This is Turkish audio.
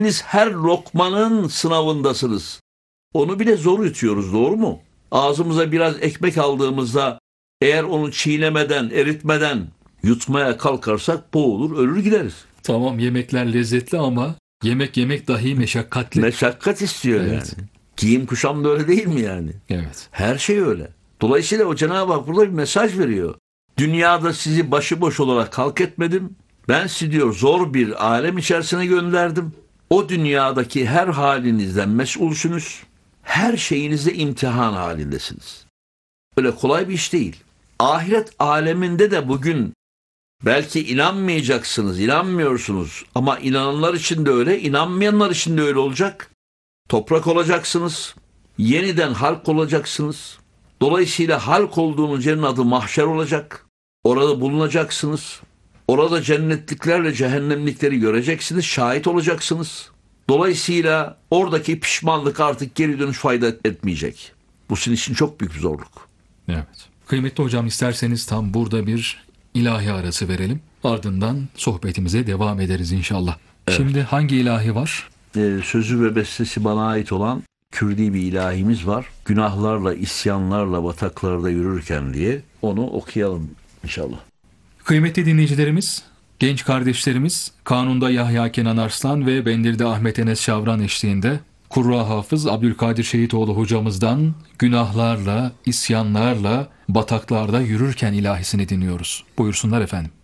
Siz her lokmanın sınavındasınız. Onu bile zor yutuyoruz, doğru mu? Ağzımıza biraz ekmek aldığımızda eğer onu çiğnemeden, eritmeden yutmaya kalkarsak boğulur, ölür gideriz. Tamam, yemekler lezzetli ama yemek dahi meşakkatli. Meşakkat istiyor Evet. yani. Giyim kuşam da öyle değil mi yani? Evet. Her şey öyle. Dolayısıyla o Cenab-ı Hak burada bir mesaj veriyor. Dünyada sizi başıboş olarak halk etmedim. Ben sizi diyor zor bir alem içerisine gönderdim. O dünyadaki her halinizden mesulsünüz. Her şeyinizde imtihan halindesiniz. Öyle kolay bir iş değil. Ahiret aleminde de bugün belki inanmayacaksınız, inanmıyorsunuz ama inananlar için de öyle, inanmayanlar için de öyle olacak. Toprak olacaksınız, yeniden halk olacaksınız. Dolayısıyla halk olduğunuz yerin adı mahşer olacak. Orada bulunacaksınız. Orada cennetliklerle cehennemlikleri göreceksiniz, şahit olacaksınız. Dolayısıyla oradaki pişmanlık artık geri dönüş fayda etmeyecek. Bu sizin için çok büyük bir zorluk. Evet. Kıymetli hocam, isterseniz tam burada bir ilahi arası verelim. Ardından sohbetimize devam ederiz inşallah. Evet. Şimdi hangi ilahi var? Sözü ve bestesi bana ait olan Kürdi bir ilahimiz var. Günahlarla, isyanlarla bataklarda yürürken diye onu okuyalım inşallah. Kıymetli dinleyicilerimiz, genç kardeşlerimiz Kanun'da Yahya Kenan Arslan ve Bendir'de Ahmet Enes Şavran eşliğinde Kurra Hafız Abdülkadir Şehitoğlu hocamızdan günahlarla, isyanlarla bataklarda yürürken ilahisini dinliyoruz. Buyursunlar efendim.